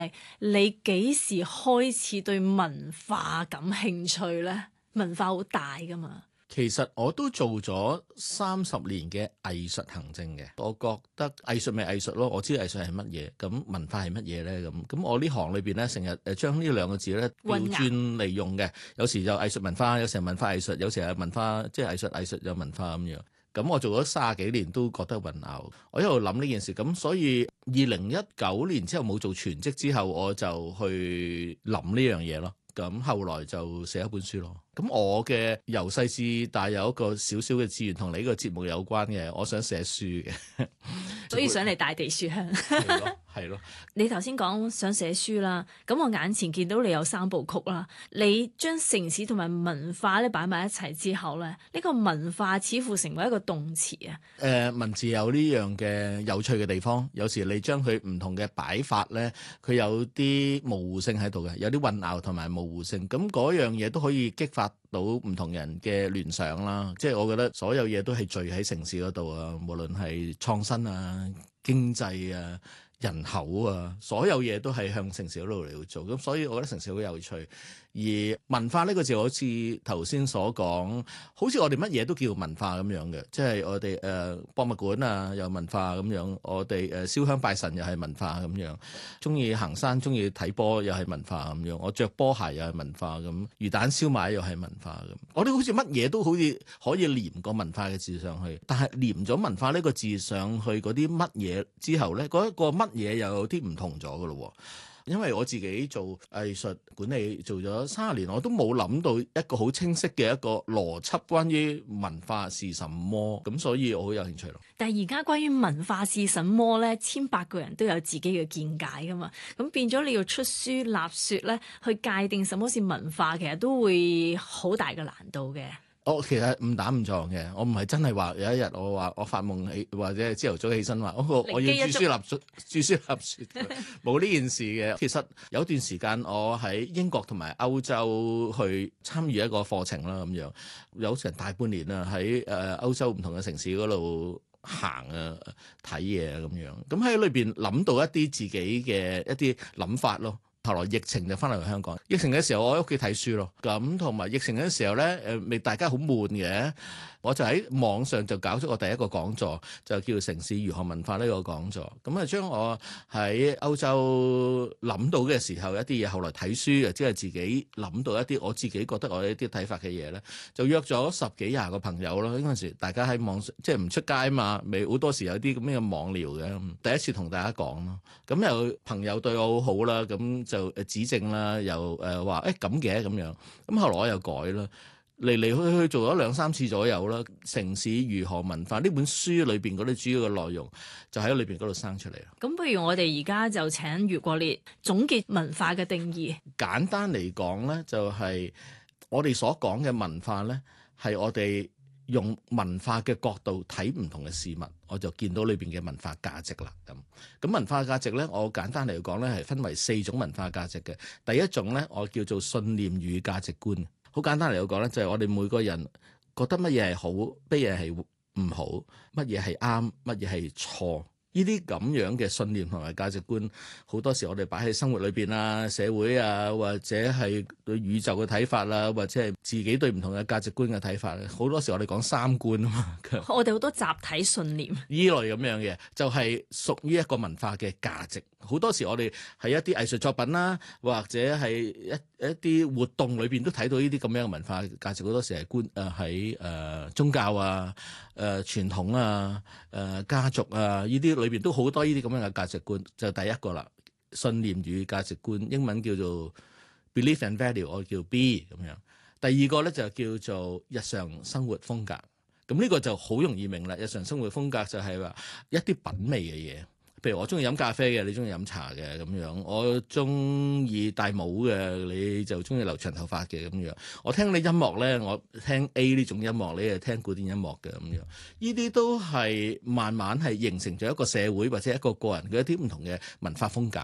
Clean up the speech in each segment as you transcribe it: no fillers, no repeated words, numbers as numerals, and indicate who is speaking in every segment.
Speaker 1: 你幾時開始對文化感興趣呢？文化好大㗎嘛。
Speaker 2: 其實我都做咗30年嘅藝術行政嘅，我覺得藝術咪藝術咯，我知藝術係乜嘢，咁文化係乜嘢咧？咁我呢行裏邊咧，成日將呢兩個字咧調轉嚟用嘅，有時就藝術文化，有時係文化藝術，有時係文化即係藝術有文化咁樣。咁我做咗30幾年都覺得混淆，我一路諗呢件事，咁所以2019年之後冇做全職之後，我就去諗呢樣嘢咯。咁後來就寫一本書咯。咁我嘅由細至大有一個少少嘅志願，同你呢個節目有關嘅，我想寫書嘅，
Speaker 1: 所以上嚟大地書香。
Speaker 2: 係咯。
Speaker 1: 你頭先講想寫書啦，咁我眼前見到你有3部曲啦，你將城市同埋文化咧擺埋一齊之後咧，呢個文化似乎成為一個動詞啊。
Speaker 2: 文字有呢樣嘅有趣嘅地方，有時你將佢唔同嘅擺法咧，佢有啲模糊性喺度嘅，有啲混淆同埋模糊性，咁嗰樣嘢都可以激發到唔同人嘅聯想啦。即係我覺得所有嘢都係聚喺城市嗰度啊，無論係創新啊、經濟啊、人口啊，所有嘢都係向城市嗰度嚟做，咁所以我覺得城市好有趣。而文化呢個字好似頭先所講，好似我哋乜嘢都叫文化咁樣嘅，即係我哋博物館啊有文化咁樣，我哋燒香拜神又係文化咁樣，中意行山中意睇波又係文化咁樣，我着波鞋又係文化咁，魚蛋燒賣又係文化咁，我哋好似乜嘢都好似可以連個文化嘅字上去，但係連咗文化呢個字上去嗰啲乜嘢之後咧，嗰一個乜嘢又有啲唔同咗噶咯。因為我自己做藝術管理做咗30年，我都冇諗到一個好清晰嘅一個邏輯關於文化是什麼，咁所以我好有興趣咯。
Speaker 1: 但係而家關於文化是什麼咧，1,800個人都有自己嘅見解噶嘛，咁變咗你要出書立說咧，去界定什麼是文化，其實都會好大嘅難度嘅。
Speaker 2: 我其實誤打誤撞嘅，我唔係真係話有一日我話我發夢起或者朝頭早起身話我要著書立說，冇呢件事嘅。其實有段時間我喺英國同埋歐洲去參與一個課程啦，咁樣有成大半年啦，喺歐洲唔同嘅城市嗰度行啊睇嘢咁樣，咁喺裏邊諗到一啲自己嘅一啲諗法咯。後來疫情就翻嚟香港，疫情嘅時候我喺屋企睇書咯，咁同埋疫情嘅時候咧，未大家好悶嘅，我就喺網上就搞咗我第一個講座，就叫城市如何文化呢個講座。咁啊，將我喺歐洲諗到嘅時候一啲嘢，後來睇書啊，即係自己諗到一啲我自己覺得我一啲睇法嘅嘢咧，就約咗10幾20個朋友咯。嗰陣時大家喺網上即係唔出街啊嘛，未好多時有啲咁樣嘅網聊嘅，第一次同大家講咯。咁有朋友對我好好啦，咁就指正啦，又話咁嘅咁樣，咁後來我又改啦，嚟嚟去去做咗2-3次左右啦。城市如何文化呢本書裏邊嗰啲主要嘅內容，就喺裏邊嗰度生出嚟啦。咁
Speaker 1: 不如我哋而家就請余國烈總結文化嘅定義。
Speaker 2: 簡單嚟講咧，就係我哋所講嘅文化咧，係我哋用文化嘅角度睇唔同嘅事物，我就見到裏邊嘅文化價值啦。咁文化價值咧，我簡單嚟講咧，係分為4種文化價值嘅。第一種咧，我叫做信念與價值觀。好簡單嚟講咧，就係我哋每個人覺得乜嘢係好，乜嘢係唔好，乜嘢係啱，乜嘢係錯。呢啲咁樣嘅信念同埋價值觀，好多時我哋擺喺生活裏邊啊、社會啊，或者係對宇宙嘅睇法啦，或者係自己對唔同嘅價值觀嘅睇法。好多時我哋講三觀啊嘛，
Speaker 1: 我哋好多集體信念，
Speaker 2: 依類咁樣嘅就係屬於一個文化嘅價值。好多時我哋喺一啲藝術作品啦，或者係一啲活動裏邊都睇到呢啲咁樣嘅文化價值。好多時係喺宗教啊、傳統啊、家族啊呢啲裏邊都好多呢啲咁樣嘅價值觀。就第一個啦，信念與價值觀，英文叫做 belief and value， 我叫 B 咁樣。第二個咧就叫做日常生活風格。咁呢個就好容易明啦。日常生活風格就係話一啲品味嘅嘢。譬如我中意飲咖啡嘅，你中意飲茶嘅咁樣；我中意戴帽嘅，你就中意留長頭髮嘅咁樣。我聽你音樂咧，我聽 A 呢種音樂，你係聽古典音樂嘅咁樣。呢啲都係慢慢係形成咗一個社會或者一個個人嘅一啲唔同嘅文化風格。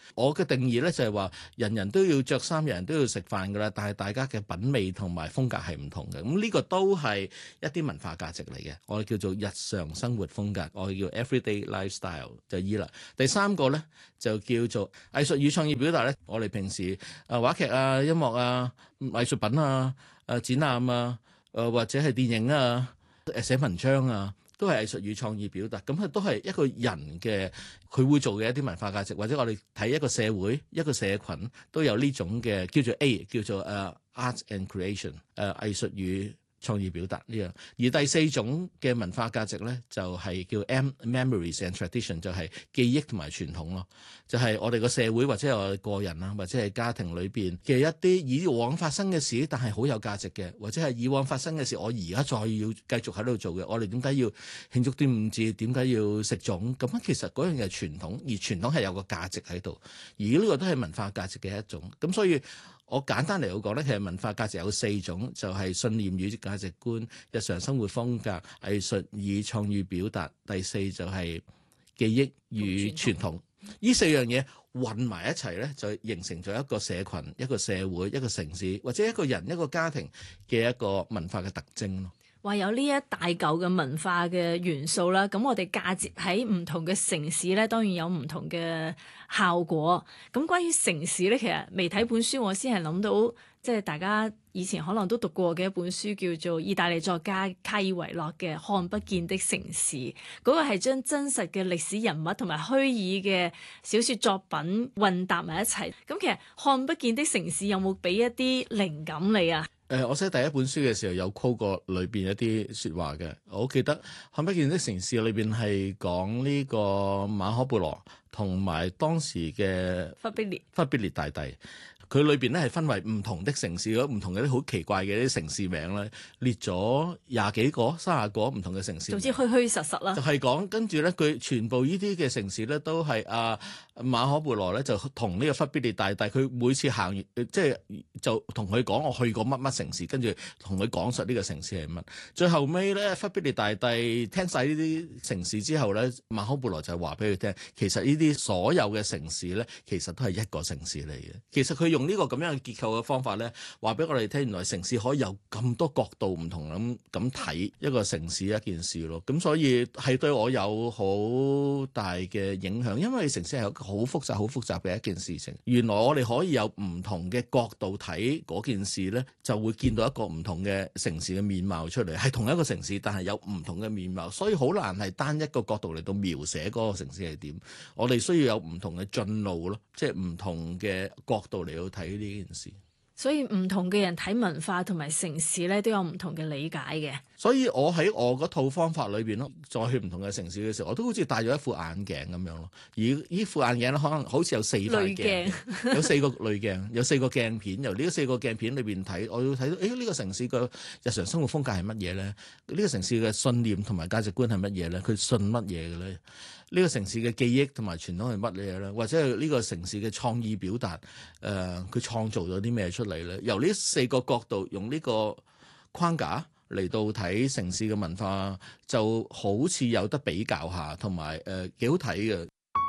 Speaker 2: 我嘅定義咧就係話，人人都要着衫，人人都要食飯㗎啦，但係大家嘅品味同埋風格係唔同嘅。咁呢個都係一啲文化價值嚟嘅，我哋叫做日常生活風格，我哋叫 everyday lifestyle 就依啦。第三個咧就叫做藝術與創意表達咧，我哋平時話劇啊、音樂啊、藝術品啊、展覽啊、或者係電影啊、寫文章啊，都係藝術與創意表達。咁都係一個人嘅佢會做嘅一啲文化價值，或者我哋睇一個社會、一個社群都有呢種嘅叫做 A， 叫做Art and Creation， 藝術與創意表達呢樣。而第四種嘅文化價值咧，就係叫 Memories and Tradition， 就係記憶同埋傳統咯。就係我哋個社會或者係我哋個人啊，或者係家庭裏邊嘅一啲以往發生嘅事，但係好有價值嘅，或者係以往發生嘅事，我而家再要繼續喺度做嘅。我哋點解要慶祝端午節？點解要食粽？咁其實嗰樣嘢係傳統，而傳統係有個價值喺度，而呢個都係文化價值嘅一種。咁所以我簡單嚟講咧，其實文化價值有四種，就係信念與價值觀、日常生活風格、藝術與創意表達，第四就係記憶與傳統。呢四樣嘢混埋一齊咧，就形成咗一個社群、一個社會、一個城市，或者一個人、一個家庭嘅一個文化嘅特徵咯。
Speaker 1: 話有呢一大嚿嘅文化嘅元素啦，咁我哋嫁接喺唔同嘅城市咧，當然有唔同嘅效果。咁關於城市咧，其實未睇本書，我先係諗到，即係大家以前可能都讀過嘅一本書，叫做意大利作家卡爾維諾嘅《看不見的城市》。嗰個係將真實嘅歷史人物同埋虛擬嘅小說作品混搭埋一齊。咁其實看不見的城市有冇俾一啲靈感你啊？
Speaker 2: 我寫第一本書嘅時候有 quote 過裏邊一啲説話嘅，我記得看不見的城市裏邊係講呢個馬可波羅同埋當時嘅忽必烈大帝。佢裏邊咧係分為唔同的城市，唔同嘅啲好奇怪嘅啲城市名咧，列咗20幾個、30個唔同嘅城市。總之
Speaker 1: 虛虛實實啦。就
Speaker 2: 係講跟住咧，佢全部呢啲嘅城市咧都係馬可波羅咧就同呢個忽必烈大帝，佢每次行完即係就同佢講我去過乜乜城市，跟住同佢講述呢個城市係乜。最後尾咧，忽必烈大帝聽晒呢啲城市之後咧，馬可波羅就話俾佢聽，其實呢啲所有嘅城市咧，其實都係一個城市嚟嘅。其實佢用呢個咁樣嘅結構嘅方法咧，話俾我哋聽，原來城市可以有咁多角度唔同咁睇一個城市一件事咯。咁所以係對我有好大嘅影響，因為城市係一個好複雜嘅一件事情。原來我哋可以有唔同嘅角度睇嗰件事咧，就會見到一個唔同嘅城市嘅面貌出嚟。係同一個城市，但係有唔同嘅面貌，所以好難係單一個角度嚟到描寫嗰個城市係點。我哋需要有唔同嘅進路咯，即係唔同嘅角度嚟到睇呢件事。
Speaker 1: 所以唔同嘅人睇文化同埋城市咧，都有唔同嘅理解嘅。
Speaker 2: 所以我喺我嗰套方法裏邊咯，再去唔同嘅城市嘅時候，我都好似戴咗一副眼鏡咁樣咯。而呢副眼鏡咧，可能好似有4塊鏡，有4個濾鏡，有4個鏡片。由呢4個鏡片裏邊睇，我要睇到呢個城市嘅日常生活風格係乜嘢咧？呢個城市嘅信念同埋價值觀係乜嘢咧？佢信乜嘢嘅咧？呢個城市嘅記憶同埋傳統係乜嘢咧？或者係呢個城市嘅創意表達，佢創造咗啲咩出嚟咧？由呢4個角度，用呢個框架嚟到睇城市嘅文化，就好似有得比較下，同埋幾好睇嘅。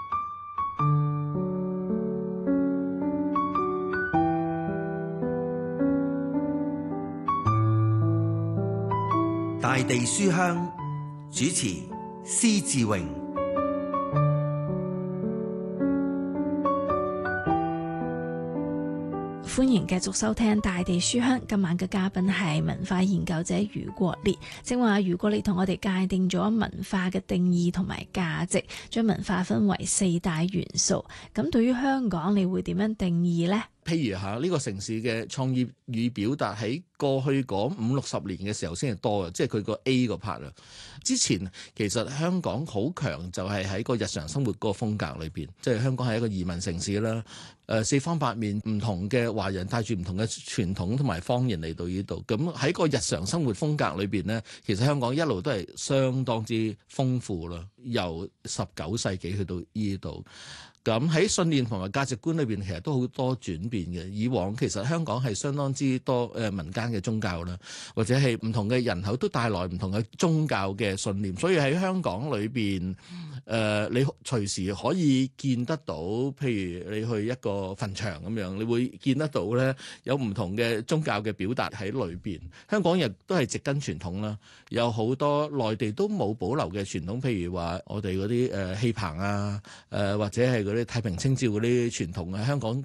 Speaker 3: 大地書香主持施志榮。
Speaker 1: 歡迎繼續收聽大地書香，今晚嘅嘉賓係文化研究者余國烈。正話余國烈同我哋界定咗文化嘅定義同埋價值，將文化分為4大元素。咁對於香港，你會點樣定義呢？
Speaker 2: 譬如呢個城市嘅創意與表達喺過去嗰50-60年嘅時候先係多嘅，即係佢個 A 個 part 啊。之前其實香港好強就係喺個日常生活個風格裏邊，即係香港係一個移民城市啦。四方八面唔同嘅華人帶住唔同嘅傳統同埋方言嚟到呢度，咁喺個日常生活風格裏邊呢，其實香港一路都係相當之豐富啦。 由19世紀去到呢度。咁喺信念同埋價值觀裏邊，其實都好多轉變嘅。以往其實香港係相當之多民間嘅宗教啦，或者係唔同嘅人口都帶來唔同嘅宗教嘅信念，所以喺香港裏邊，你隨時可以見得到，譬如你去一個墳場咁樣，你會見得到咧有唔同嘅宗教嘅表達喺裏邊。香港亦都係植根傳統啦，有好多內地都冇保留嘅傳統，譬如話我哋嗰啲戲棚啊，或者係嗰啲太平清醮嗰啲傳統啊，香港